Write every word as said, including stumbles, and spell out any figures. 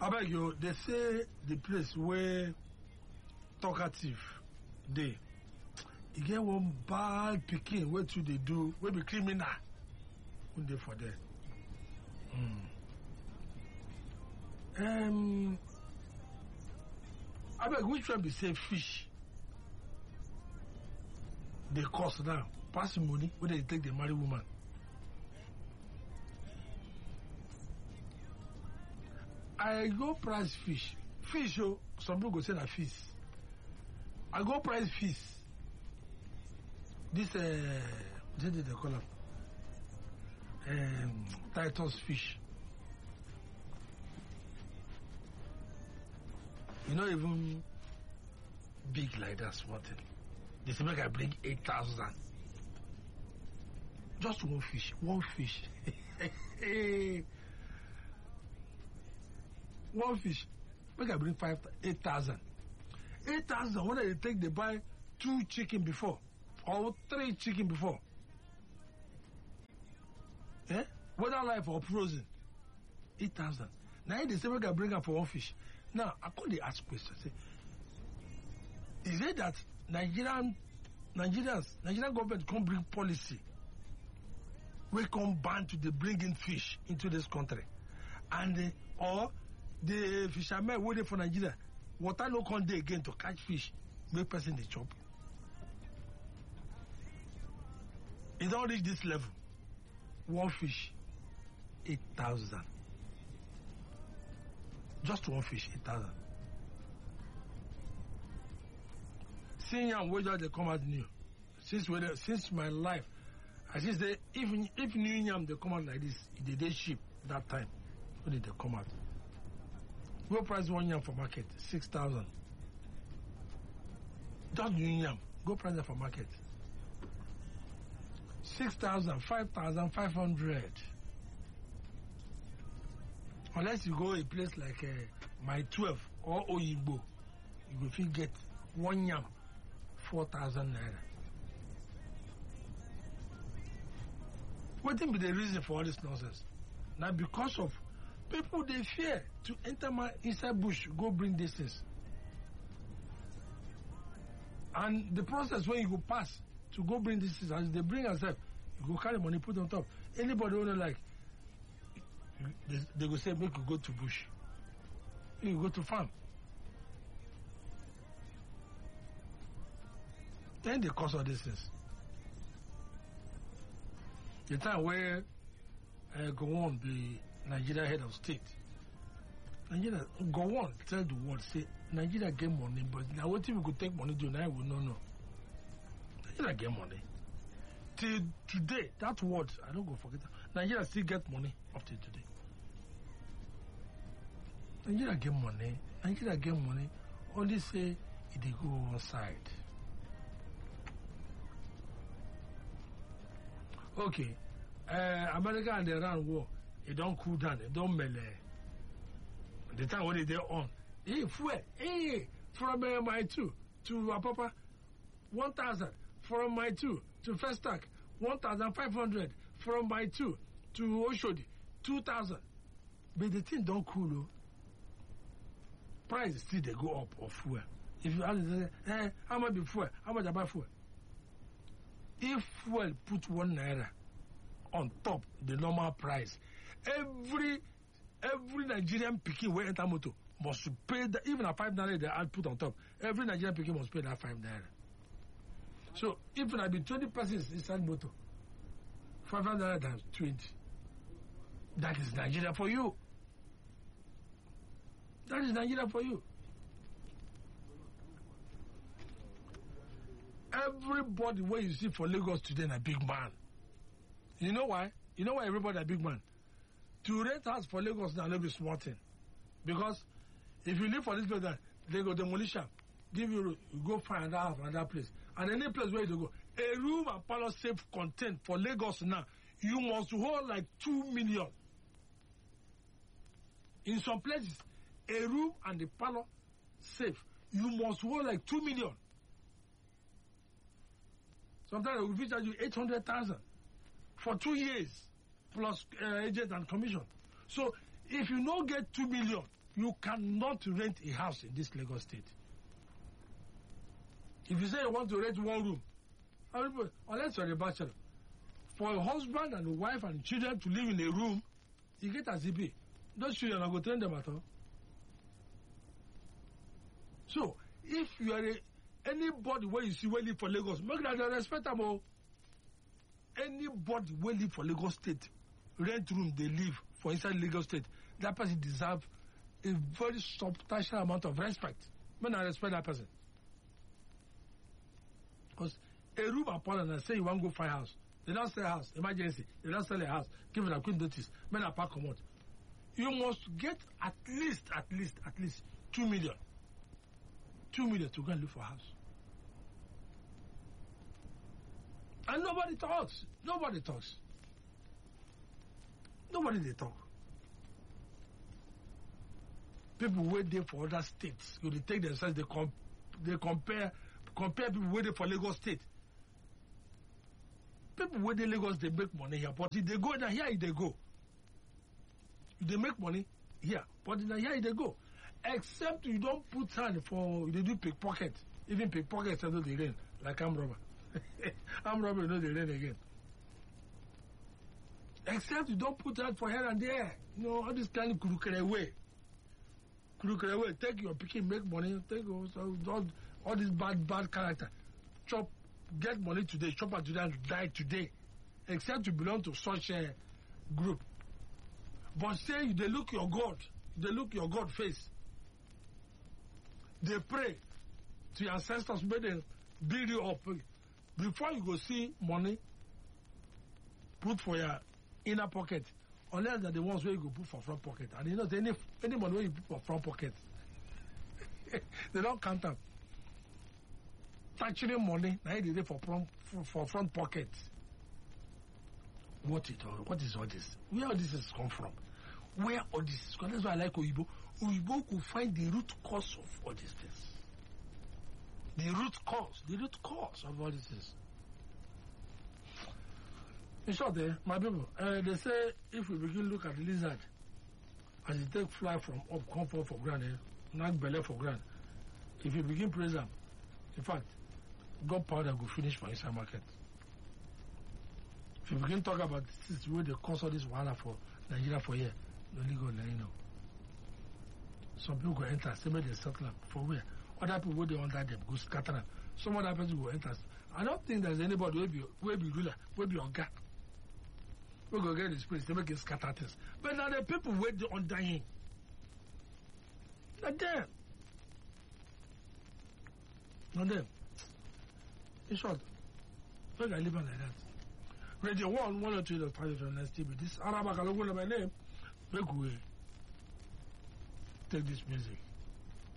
I beg you, they say the place where talkative they you get one bad picking what do they do where be criminal when they for there. Mm. Um I beg which one be say fish they cost now pass money when they take the married woman. I go price fish. Fish, oh, some people go say na fish. I go price fish. This, uh, what did they call it? Um, Titus fish. You know, even big like that, small thing. They say, make I bring eight thousand. Just one fish. One fish. One fish, make I bring five, eight thousand. Eight thousand. When they take, they buy two chicken before or three chicken before. Eh? Whether live or frozen, eight thousand. Now they say make I bring up for one fish. Now I call the ask question. Say, is it that Nigerian, Nigerians, Nigerian government can't bring policy? We come ban to the bringing fish into this country, and uh, or the fishermen waiting for Nigeria, water no come there again to catch fish, make person the chop. It don't reach this level. One fish, eight thousand. Just one fish, eight thousand. Seeing young wages they come out new. Since when since my life, I just say if if new yam they come out like this, they dey cheap that time. When did they come out? Go price one yam for market, six thousand. Just new yam, go price it for market. Six thousand, five thousand, five hundred. Unless you go a place like uh, My twelve or Oyigbo, you go fit get one yam, four thousand naira. What be the reason for all this nonsense? Now because of people they fear to enter my inside bush, go bring these things. And the process when you go pass to go bring these things, as they bring yourself, you go carry money, put on top. Anybody who don't like, they, they go say, make you go to bush. You go to farm. Then they cause all these things. The time where uh, Gowon, the Nigeria head of state, Nigeria, Gowon tell the world, say, Nigeria get money, but now what if we could take money to now? We don't know. Nigeria get money. Till today, that word, I don't go forget that. Nigeria still get money up till today. Nigeria get money. Nigeria get money. Only say it they go one side. Okay. Uh, America and the Iran war, it don't cool down, it don't melee. The time when they on, hey, fuel, hey, from uh, my two to Apapa, one thousand. From my two to First Stack, one thousand five hundred. From my two to Oshodi, two thousand. But the thing don't cool, oh. Price still they go up of fuel. If you ask, eh, how much be fuel? How much I buy fuel? If fuel put one naira on top the normal price, every every Nigerian pikin wey enter motor must pay that. Even a five naira they add put on top, every Nigerian pikin must pay that five naira. So if I be twenty persons inside motor, five naira times twenty, that is Nigeria for you. That is Nigeria for you. Everybody where you see for Lagos today na big man. You know why? You know why everybody a big man? To rent house for Lagos now no be small thing. Because if you live for this place, they go demolish am, give you, you go find another house, another place. And any place where you go, a room and parlor safe content for Lagos now, you must hold like two million. In some places, a room and the parlor safe, you must hold like two million. Sometimes they will charge you eight hundred thousand for two years plus uh, agent and commission. So if you don't get two million, You cannot rent a house in this Lagos state. If you say you want to rent one room, unless you're a bachelor, for a husband and a wife and children to live in a room, you get a Z P. Those children are going to train them at all. So, if you are a, anybody where you see where live for Lagos, make that they respect them all. Anybody where live for Lagos state, rent room they live for inside Lagos state, that person deserves a very substantial amount of respect. When I respect that person. Because a room upon and I say you want to go find house. They don't sell a house, emergency. They don't sell a house, give it a quick notice. Men are pack come out. You must get at least, at least, at least two million. Two million to go and look for a house. And nobody talks. Nobody talks. Nobody they talk. People wait there for other states. You they take themselves, they com they compare compare people waiting for Lagos State. People waiting Lagos, they make money here, but if they go now here, they go. If they make money here, but in here they go. Except you don't put hand for they do pickpocket. Even pickpocket settle the rain, like I'm robber. I'm robber, you know the rain again. Except you don't put hand for here and there. You know, all this kind of crooked way. Crooked way. Take your picking, make money, take also all, all this bad, bad character. Chop, get money today, chop it today and die today. Except you belong to such a group. But say they look your God, they look your God face. They pray to your ancestors, make them build you up. Before you go see money, put for your inner pocket, unless they're the ones where you go put for front pocket. And you know, any, any money where you put for front pocket, they don't count them. Actually, money, now they for front, for, for front pocket. What it all? What is all this? Where all this has come from? Where all this is? That's why I like Oyibo. Oyibo could find the root cause of all these things. The root cause, the root cause of all these things. In short, eh, my people, uh, they say if we begin look at the lizard, as it take fly from up, come fall for ground, eh, knock belly for ground. If you begin praise them, in fact, gunpowder go finish for inside market. If you begin talk about this is where they cause all this wahala for Nigeria for here, only go let you know. Some people go enter, say make they settle up for where? Other people will they under them, go scatter them. Some other people go enter. I don't think there's anybody who be will be ruler, will be on guard. We go get this place, they make it scatter things. But now the people wait under him. Not them. Not them. In short, where I live like that. Radio one, one or two, the five of the T V. This Arabaka, my name. Take this music.